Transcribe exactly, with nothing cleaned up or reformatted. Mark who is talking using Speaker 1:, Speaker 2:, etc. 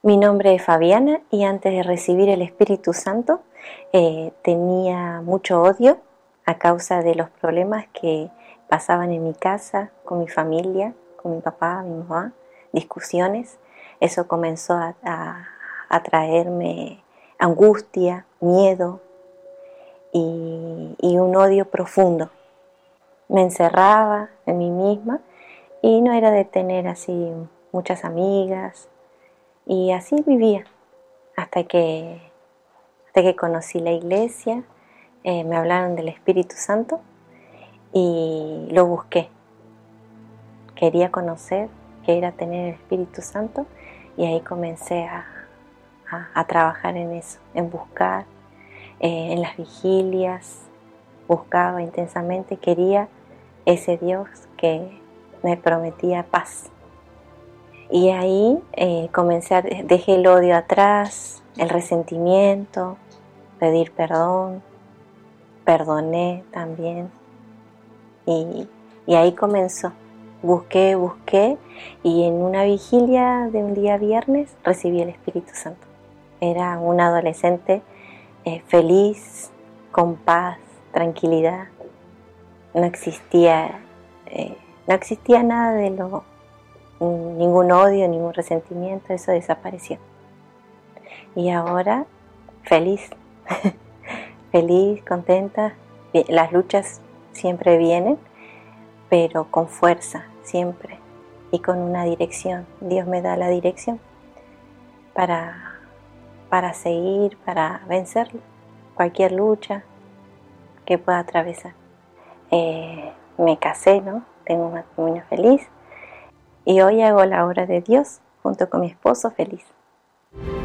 Speaker 1: Mi nombre es Fabiana y antes de recibir el Espíritu Santo eh, tenía mucho odio a causa de los problemas que pasaban en mi casa, con mi familia, con mi papá, mi mamá, discusiones. Eso comenzó a, a, a traerme angustia, miedo y, y un odio profundo. Me encerraba en mí misma y no era de tener así muchas amigas. Y así vivía hasta que, hasta que conocí la iglesia, eh, me hablaron del Espíritu Santo y lo busqué. Quería conocer qué era tener el Espíritu Santo y ahí comencé a, a, a trabajar en eso, en buscar, eh, en las vigilias, buscaba intensamente, quería ese Dios que me prometía paz. Y ahí eh, comencé a, dejé el odio atrás, el resentimiento, pedir perdón, perdoné también. Y, y ahí comenzó. Busqué, busqué y en una vigilia de un día viernes recibí el Espíritu Santo. Era una adolescente eh, feliz, con paz, tranquilidad. No existía, eh, no existía nada de lo ningún odio, ningún resentimiento, eso desapareció. Y ahora, feliz, feliz, contenta. Las luchas siempre vienen, pero con fuerza, siempre, y con una dirección. Dios me da la dirección para, para seguir, para vencer cualquier lucha que pueda atravesar. Eh, me casé, ¿no? Tengo un matrimonio feliz. Y hoy hago la obra de Dios junto con mi esposo feliz.